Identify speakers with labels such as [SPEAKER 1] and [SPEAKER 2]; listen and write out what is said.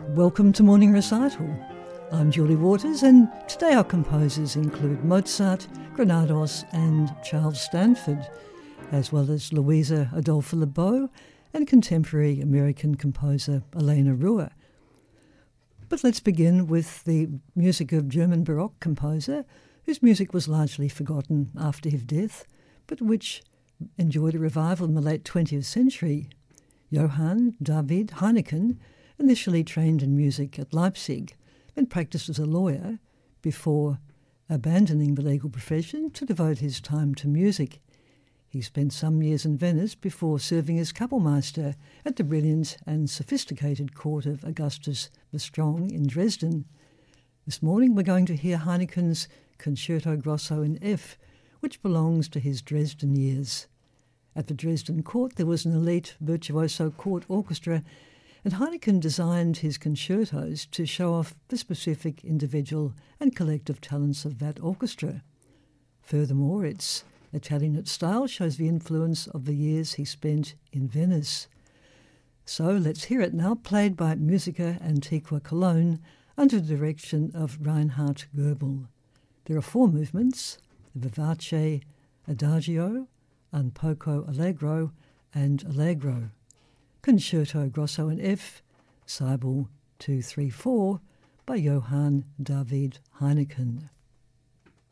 [SPEAKER 1] Welcome to Morning Recital. I'm Julie Waters, and today our composers include Mozart, Granados and Charles Stanford, as well as Luisa Adolphe Lebeau and contemporary American composer Elena Ruhr. But let's begin with the music of German Baroque composer, whose music was largely forgotten after his death, but which enjoyed a revival in the late 20th century. Johann David Heineken initially trained in music at Leipzig and practiced as a lawyer before abandoning the legal profession to devote his time to music. He spent some years in Venice before serving as Kapellmeister at the brilliant and sophisticated court of Augustus the Strong in Dresden. This morning we're going to hear Heineken's Concerto Grosso in F, which belongs to his Dresden years. At the Dresden court there was an elite virtuoso court orchestra, and Heineken designed his concertos to show off the specific individual and collective talents of that orchestra. Furthermore, its Italianate style shows the influence of the years he spent in Venice. So let's hear it now, played by Musica Antiqua Cologne under the direction of Reinhard Goebel. There are 4 movements: Vivace, Adagio, Un poco Allegro and Allegro. Concerto Grosso in F, Seibel 234 by Johann David Heineken.